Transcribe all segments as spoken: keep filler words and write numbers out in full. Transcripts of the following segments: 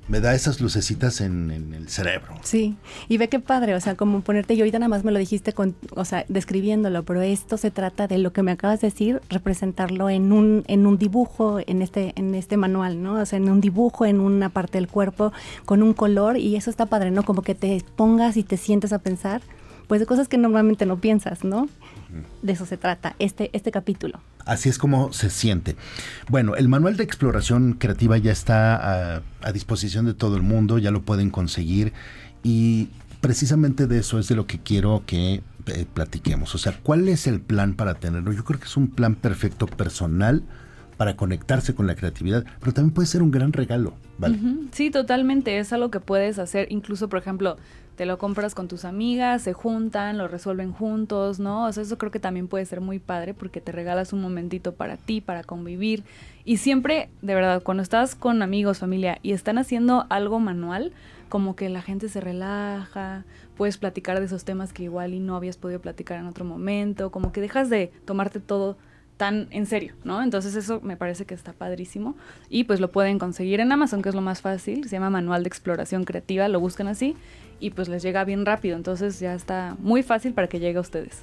me da esas lucecitas en, en el cerebro. Sí, y ve qué padre, o sea, como ponerte, y ahorita nada más me lo dijiste, con, o sea, describiéndolo, pero esto se trata de lo que me acabas de decir, representarlo en un en un dibujo, en este en este manual, ¿no? O sea, en un dibujo, en una parte del cuerpo, con un color, y eso está padre, ¿no? Como que te pongas y te sientes a pensar, pues de cosas que normalmente no piensas, ¿no? Uh-huh. De eso se trata, este, este capítulo. Así es como se siente. Bueno, el manual de exploración creativa ya está a, a disposición de todo el mundo, ya lo pueden conseguir y precisamente de eso es de lo que quiero que eh, platiquemos. O sea, ¿cuál es el plan para tenerlo? Yo creo que es un plan perfecto personal para conectarse con la creatividad, pero también puede ser un gran regalo, ¿vale? Uh-huh. Sí, totalmente, es algo que puedes hacer, incluso, por ejemplo, te lo compras con tus amigas, se juntan, lo resuelven juntos, ¿no? O sea, eso creo que también puede ser muy padre porque te regalas un momentito para ti, para convivir. Y siempre, de verdad, cuando estás con amigos, familia, y están haciendo algo manual, como que la gente se relaja, puedes platicar de esos temas que igual y no habías podido platicar en otro momento, como que dejas de tomarte todo tan en serio, ¿no? Entonces eso me parece que está padrísimo y pues lo pueden conseguir en Amazon, que es lo más fácil, se llama Manual de Exploración Creativa, lo buscan así y pues les llega bien rápido, entonces ya está muy fácil para que llegue a ustedes.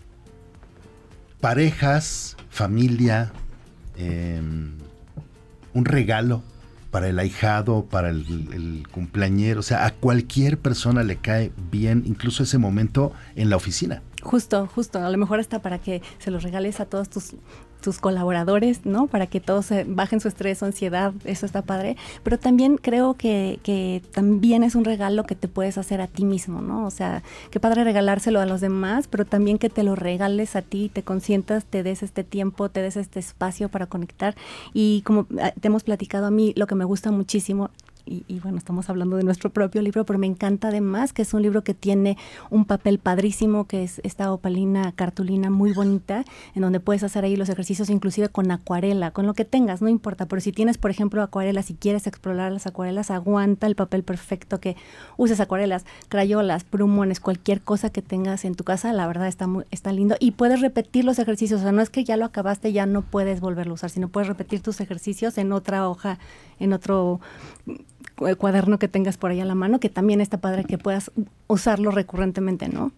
Parejas, familia, eh, un regalo para el ahijado, para el, el cumpleañero, o sea, a cualquier persona le cae bien, incluso ese momento en la oficina. Justo, justo, a lo mejor hasta para que se los regales a todos tus, tus colaboradores, ¿no? Para que todos eh, bajen su estrés, su ansiedad, eso está padre. Pero también creo que, que también es un regalo que te puedes hacer a ti mismo, ¿no? O sea, qué padre regalárselo a los demás, pero también que te lo regales a ti, te consientas, te des este tiempo, te des este espacio para conectar. Y como te hemos platicado, a mí lo que me gusta muchísimo, Y, y bueno, estamos hablando de nuestro propio libro, pero me encanta además que es un libro que tiene un papel padrísimo, que es esta opalina cartulina muy bonita, en donde puedes hacer ahí los ejercicios inclusive con acuarela, con lo que tengas, no importa, pero si tienes, por ejemplo, acuarelas, si quieres explorar las acuarelas, aguanta el papel perfecto, que uses acuarelas, crayolas, plumones, cualquier cosa que tengas en tu casa, la verdad está muy, está lindo, y puedes repetir los ejercicios, o sea, no es que ya lo acabaste, ya no puedes volverlo a usar, sino puedes repetir tus ejercicios en otra hoja, en otro cuaderno que tengas por ahí a la mano, que también está padre que puedas usarlo recurrentemente, ¿no?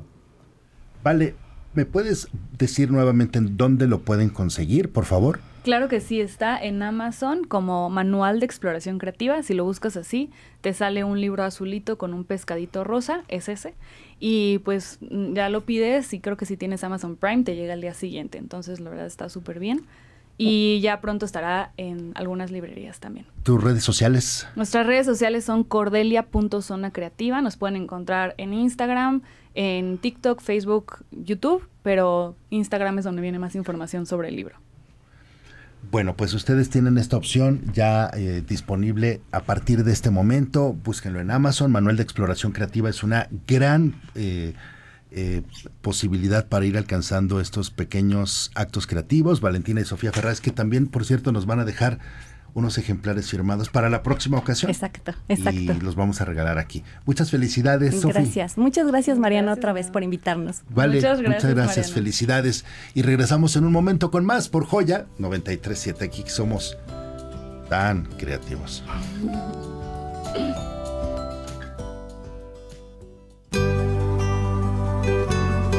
Vale, ¿me puedes decir nuevamente en dónde lo pueden conseguir, por favor? Claro que sí, está en Amazon como Manual de Exploración Creativa. Si lo buscas así, te sale un libro azulito con un pescadito rosa, es ese. Y pues ya lo pides y creo que si tienes Amazon Prime te llega al día siguiente. Entonces la verdad está súper bien. Y ya pronto estará en algunas librerías también. ¿Tus redes sociales? Nuestras redes sociales son cordelia punto zona creativa. Nos pueden encontrar en Instagram, en TikTok, Facebook, YouTube, pero Instagram es donde viene más información sobre el libro. Bueno, pues ustedes tienen esta opción ya eh, disponible a partir de este momento. Búsquenlo en Amazon. Manual de Exploración Creativa es una gran eh, eh, posibilidad para ir alcanzando estos pequeños actos creativos. Valentina y Sofía Ferraz, que también, por cierto, nos van a dejar unos ejemplares firmados para la próxima ocasión. Exacto, exacto. Y los vamos a regalar aquí. Muchas felicidades, Sofía. Gracias, muchas gracias, Mariana, Gracias, otra vez no. por invitarnos. Vale, muchas gracias, muchas gracias, Mariana. felicidades. Y regresamos en un momento con más por Joya noventa y tres punto siete. Aquí somos tan creativos.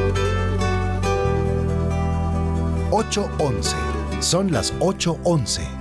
ocho once. Son las ocho once.